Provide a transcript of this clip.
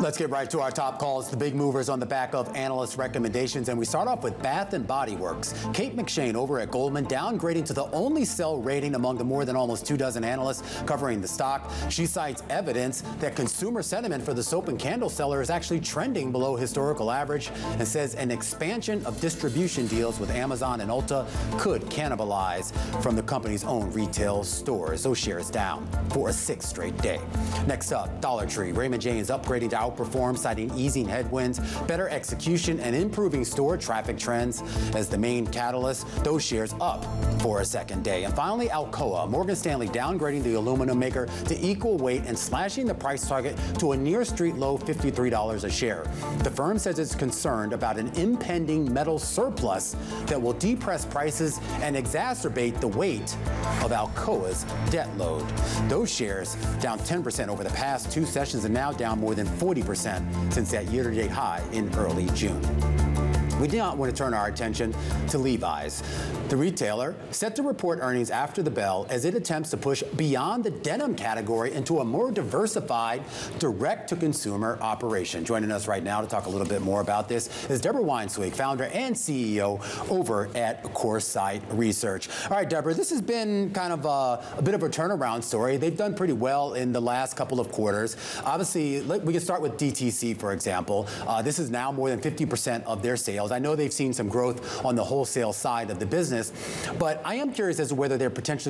Let's get right to our top calls. The big movers on the back of analyst recommendations, and we start off with Bath & Body Works. Kate McShane over at Goldman downgrading to the only sell rating among the more than almost 24 analysts covering the stock. She cites evidence that consumer sentiment for the soap and candle seller is actually trending below historical average, and says an expansion of distribution deals with Amazon and Ulta could cannibalize from the company's own retail stores. Those shares down for a sixth straight day. Next up, Dollar Tree. Raymond James upgrading to outperform, citing easing headwinds, better execution, and improving store traffic trends as the main catalyst. Those shares up for a second day. And finally, Alcoa. Morgan Stanley downgrading the aluminum maker to equal weight and slashing the price target to a near street low $53 a share. The firm says it's concerned about an impending metal surplus that will depress prices and exacerbate the weight of Alcoa's debt load. Those shares down 10% over the past two sessions and now down more than 40% since that year-to-date high in early June. We do not want to turn our attention to Levi's. The retailer set to report earnings after the bell as it attempts to push beyond the denim category into a more diversified direct-to-consumer operation. Joining us right now to talk a little bit more about this is Deborah Weinswig, founder and CEO over at CoreSight Research. All right, Deborah, this has been kind of a bit of a turnaround story. They've done pretty well in the last couple of quarters. Obviously, we can start with DTC, for example. This is now more than 50% of their sales. I know they've seen some growth on the wholesale side of the business, but I am curious as to whether they're potentially